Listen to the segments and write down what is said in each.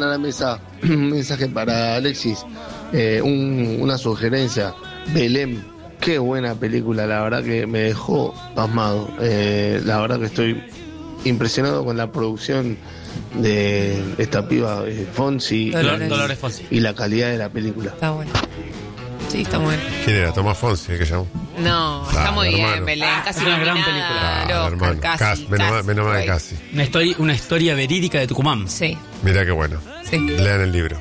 a la mesa un mensaje para Alexis, una sugerencia. Belém, qué buena película, la verdad que me dejó pasmado. La verdad que estoy impresionado con la producción de esta piba Fonsi Dolores Fonsi y la calidad de la película. Está bueno. Sí, está muy bien. ¿Quién era? Tomás Fonsi, que llamó. No, está muy hermano. bien, Belén. Casi Es una gran nominada película. al Oscar, casi. Menos mal que casi. Una historia verídica de Tucumán. Sí, Mirá qué bueno. sí. Lean el libro.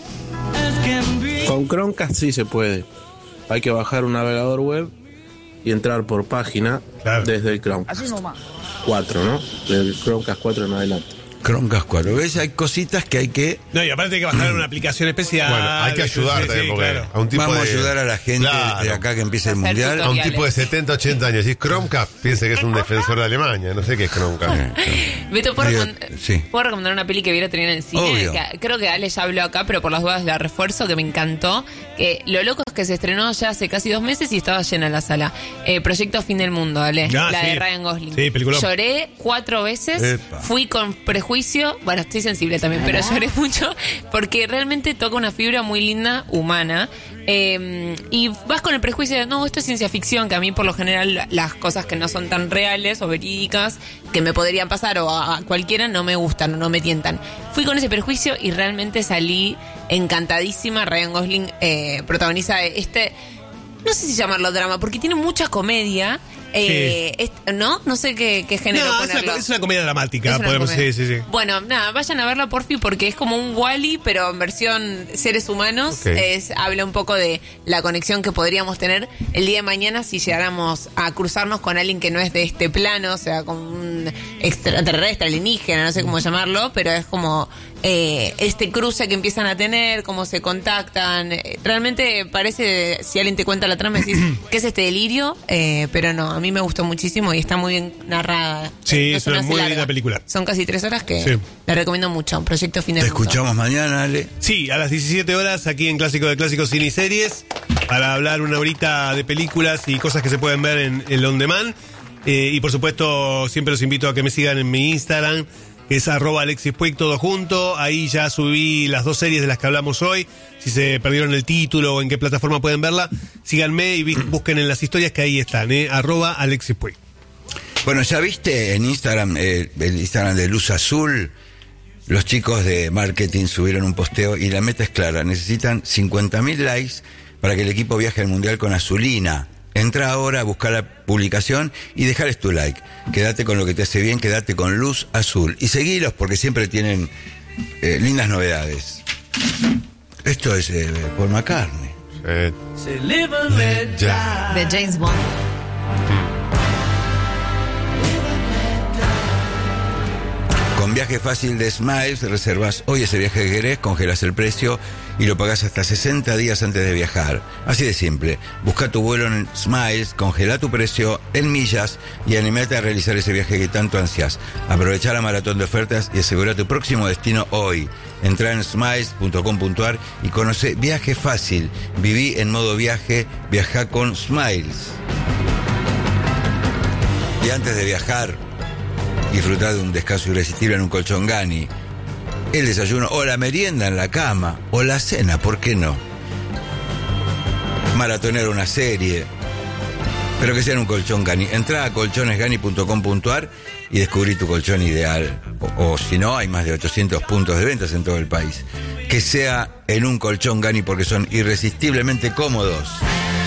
Con Chromecast sí se puede. Hay que bajar un navegador web y entrar por página desde el Chromecast. Así nomás. 4, ¿no? Del Chromecast 4 en adelante. Chromecast 4. ¿Ves? Hay cositas que hay que... No, y aparte hay que bajar una aplicación especial. Bueno, hay que ayudar también, porque claro. a un tipo Vamos de... a ayudar a la gente de acá que empiece el Hacer mundial. A un tipo de 70, 80 años. Si es Chromecast, piense que es un defensor de Alemania. No sé qué es Chromecast. Beto, ¿puedo Sí. recomendar una peli que viera tener en el cine? Obvio. Creo que Ale ya habló acá, pero por las dudas la refuerzo, que me encantó. Que lo loco es que se estrenó ya hace casi 2 meses y estaba llena la sala. Proyecto Fin del Mundo, Ale. Ah, la sí. de Ryan Gosling. Sí, peliculón. Lloré 4 veces. Epa. Fui con prejuicio. Bueno, estoy sensible también, pero lloré mucho porque realmente toca una fibra muy linda, humana. Y vas con el prejuicio de, no, esto es ciencia ficción, que a mí por lo general las cosas que no son tan reales o verídicas, que me podrían pasar o a cualquiera, no me gustan o no me tientan. Fui con ese prejuicio y realmente salí encantadísima. Ryan Gosling protagoniza no sé si llamarlo drama, porque tiene mucha comedia. ¿No? No sé qué género No, ponerlo. es una comedia dramática. Es una Podemos, comedia. sí. Bueno, nada, vayan a verla porfi, porque es como un Wall-E, pero en versión seres humanos. Ok. Habla un poco de la conexión que podríamos tener el día de mañana si llegáramos a cruzarnos con alguien que no es de este plano, o sea, con un extraterrestre, alienígena, no sé cómo llamarlo, pero es como este cruce que empiezan a tener, cómo se contactan. Realmente parece, si alguien te cuenta la trama, decís, ¿qué es este delirio? Pero no, a mí me gustó muchísimo y está muy bien narrada. Sí, No es una así muy larga. linda película. Son casi 3 horas que Sí. la recomiendo mucho. Proyecto Fin Te del Mundo. escuchamos mañana, Ale. Sí, a las 17 horas aquí en Clásico de Clásicos Cine y Series para hablar una horita de películas y cosas que se pueden ver en el On Demand. Y por supuesto, siempre los invito a que me sigan en mi Instagram, que es @AlexisPuig, todo junto. Ahí ya subí las 2 series de las que hablamos hoy. Si se perdieron el título o en qué plataforma pueden verla, síganme y busquen en las historias que ahí están, @AlexisPuig. Bueno, ¿ya viste en Instagram, el Instagram de Luz Azul? Los chicos de marketing subieron un posteo y la meta es clara. Necesitan 50.000 likes para que el equipo viaje al Mundial con Azulina. Entra ahora, busca la publicación y dejales tu like. Quédate con lo que te hace bien, quédate con Luz Azul. Y seguilos porque siempre tienen lindas novedades. Esto es Paul McCartney. Ya. De James Bond. Con Viaje Fácil de Smiles reservas hoy ese viaje que querés, congelas el precio y lo pagás hasta 60 días antes de viajar. Así de simple. Busca tu vuelo en Smiles, congela tu precio en millas y animate a realizar ese viaje que tanto ansias. Aprovecha la maratón de ofertas y asegura tu próximo destino hoy. Entra en smiles.com.ar y conoce Viaje Fácil. Viví en modo viaje, viaja con Smiles. Y antes de viajar, disfrutar de un descanso irresistible en un colchón Gani. El desayuno o la merienda en la cama o la cena, ¿por qué no? Maratonear una serie, pero que sea en un colchón Gani. Entrá a colchonesgani.com.ar y descubrí tu colchón ideal. O si no, hay más de 800 puntos de ventas en todo el país. Que sea en un colchón Gani porque son irresistiblemente cómodos.